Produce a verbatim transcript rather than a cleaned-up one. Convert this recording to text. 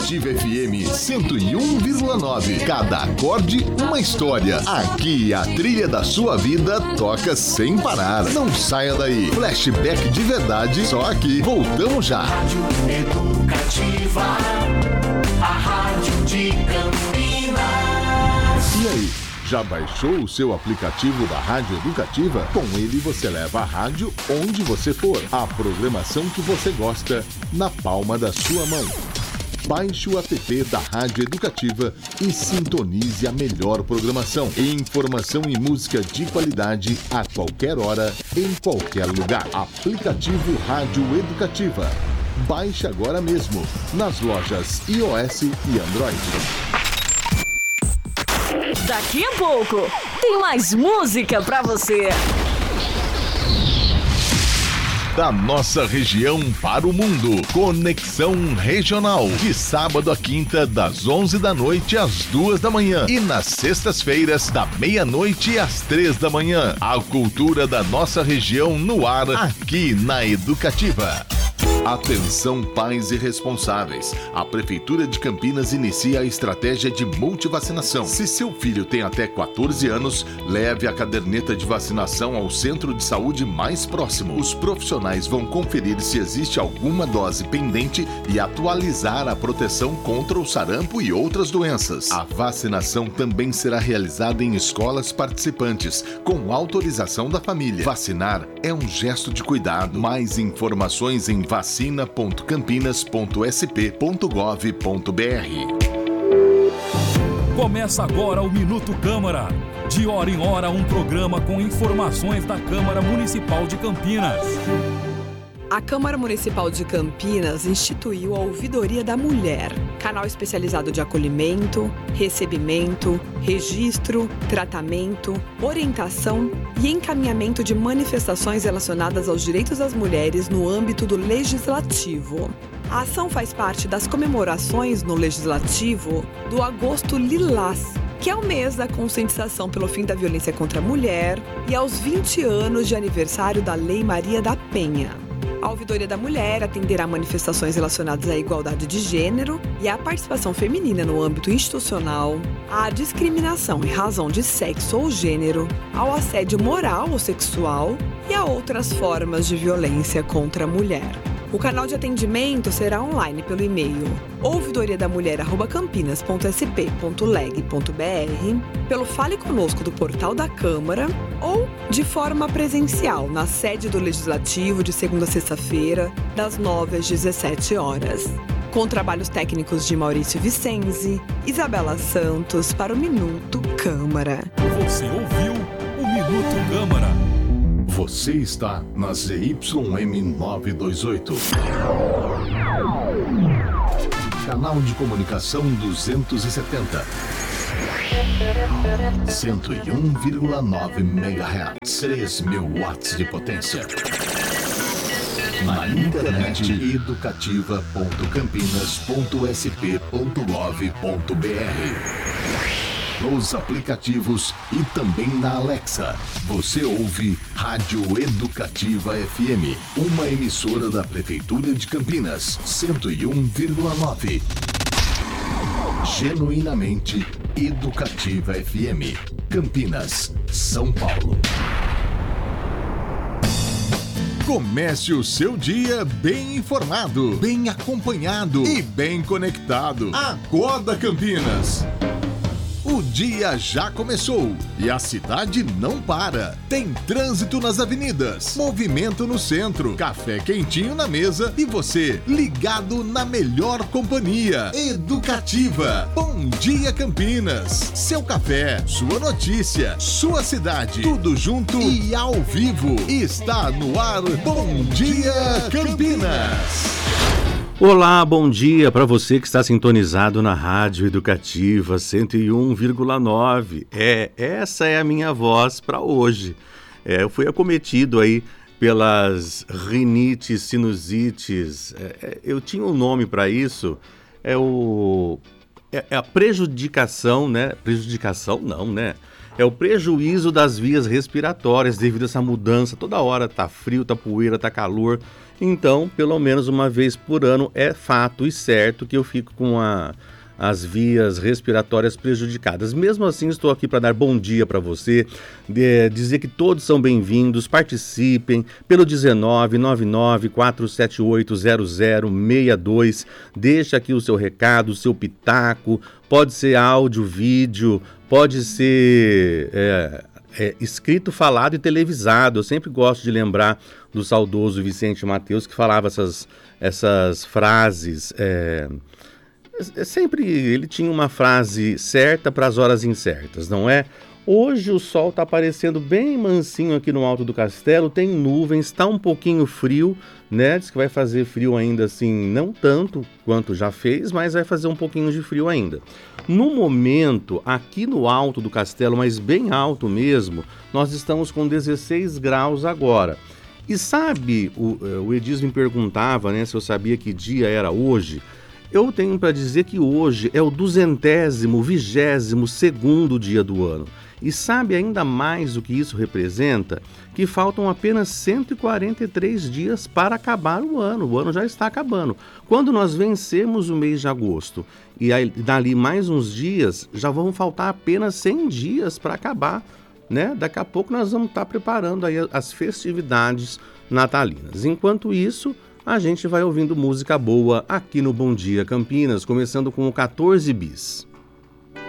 Educativa F M cento e um vírgula nove. Cada acorde, uma história. Aqui a trilha da sua vida toca sem parar. Não saia daí. Flashback de verdade, só aqui. Voltamos já. Rádio Educativa, a rádio de Campinas. E aí? Já baixou o seu aplicativo da Rádio Educativa? Com ele você leva a rádio onde você for. A programação que você gosta na palma da sua mão. Baixe o app da Rádio Educativa e sintonize a melhor programação. Informação e música de qualidade a qualquer hora, em qualquer lugar. Aplicativo Rádio Educativa. Baixe agora mesmo nas lojas iOS e Android. Daqui a pouco tem mais música pra você. Da nossa região para o mundo. Conexão Regional. De sábado a quinta, das onze da noite às duas da manhã. E nas sextas-feiras, da meia-noite às três da manhã. A cultura da nossa região no ar, aqui na Educativa. Atenção, pais e responsáveis. A Prefeitura de Campinas inicia a estratégia de multivacinação. Se seu filho tem até quatorze anos, leve a caderneta de vacinação ao centro de saúde mais próximo. Os profissionais vão conferir se existe alguma dose pendente e atualizar a proteção contra o sarampo e outras doenças. A vacinação também será realizada em escolas participantes, com autorização da família. Vacinar é um gesto de cuidado. Mais informações em vacina ponto campinas ponto s p ponto gov ponto b r. Começa agora o Minuto Câmara. De hora em hora, um programa com informações da Câmara Municipal de Campinas. A Câmara Municipal de Campinas instituiu a Ouvidoria da Mulher, canal especializado de acolhimento, recebimento, registro, tratamento, orientação e encaminhamento de manifestações relacionadas aos direitos das mulheres no âmbito do Legislativo. A ação faz parte das comemorações no Legislativo do Agosto Lilás, que é o mês da conscientização pelo fim da violência contra a mulher, e aos vinte anos de aniversário da Lei Maria da Penha. A Ouvidoria da Mulher atenderá manifestações relacionadas à igualdade de gênero e à participação feminina no âmbito institucional, à discriminação em razão de sexo ou gênero, ao assédio moral ou sexual e a outras formas de violência contra a mulher. O canal de atendimento será online pelo e-mail ouvidoria da mulher arroba campinas ponto s p ponto leg ponto b r, pelo Fale Conosco do portal da Câmara ou de forma presencial na sede do Legislativo de segunda a sexta-feira, das nove às dezessete horas. Com trabalhos técnicos de Maurício Vicenzi, Isabela Santos para o Minuto Câmara. Você ouviu o Minuto Câmara. Você está na Z Y M novecentos e vinte e oito. Canal de comunicação duzentos e setenta. cento e um vírgula nove megahertz. três mil watts de potência. Na internet educativa ponto campinas ponto s p ponto gov ponto b r. Nos aplicativos e também na Alexa. Você ouve Rádio Educativa F M, uma emissora da Prefeitura de Campinas, cento e um vírgula nove. Genuinamente Educativa F M, Campinas, São Paulo. Comece o seu dia bem informado, bem acompanhado e bem conectado. Acorda, Campinas! O dia já começou e a cidade não para. Tem trânsito nas avenidas, movimento no centro, café quentinho na mesa e você ligado na melhor companhia. Educativa. Bom dia, Campinas. Seu café, sua notícia, sua cidade. Tudo junto e ao vivo. Está no ar. Bom dia, Campinas. Olá, bom dia para você que está sintonizado na Rádio Educativa cento e um vírgula nove. É, essa é a minha voz para hoje. É, eu fui acometido aí pelas rinites, sinusites. É, eu tinha um nome para isso. É o é, é a prejudicação, né? Prejudicação não, né? é o prejuízo das vias respiratórias devido a essa mudança. Toda hora tá frio, tá poeira, tá calor. Então, pelo menos uma vez por ano é fato e certo que eu fico com a, as vias respiratórias prejudicadas. Mesmo assim, estou aqui para dar bom dia para você, de, dizer que todos são bem-vindos, participem pelo dezenove, nove nove, quatro sete oito, zero zero seis dois. Deixa aqui o seu recado, o seu pitaco, pode ser áudio, vídeo, pode ser... É, É, escrito, falado e televisado. Eu sempre gosto de lembrar do saudoso Vicente Mateus, que falava essas, essas frases. É, é, sempre ele tinha uma frase certa para as horas incertas, não é? Hoje o sol está aparecendo bem mansinho aqui no alto do castelo, tem nuvens, está um pouquinho frio, né? Diz que vai fazer frio ainda assim, não tanto quanto já fez, mas vai fazer um pouquinho de frio ainda. No momento, aqui no alto do castelo, mas bem alto mesmo, nós estamos com dezesseis graus agora. E sabe, o, o Edis me perguntava, né, se eu sabia que dia era hoje. Eu tenho para dizer que hoje é o duzentésimo, vigésimo segundo dia do ano. E sabe ainda mais o que isso representa? Que faltam apenas cento e quarenta e três dias para acabar o ano. O ano já está acabando. Quando nós vencermos o mês de agosto e aí, dali mais uns dias, já vão faltar apenas cem dias para acabar, né? Daqui a pouco nós vamos estar preparando aí as festividades natalinas. Enquanto isso, a gente vai ouvindo música boa aqui no Bom Dia Campinas, começando com o quatorze bis.